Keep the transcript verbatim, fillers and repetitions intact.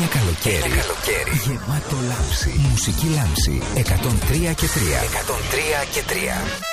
Ένα καλοκαίρι, Ένα καλοκαίρι γεμάτο λάμψη. Μουσική Λάμψη εκατόν τρία και τρία. εκατόν τρία και τρία.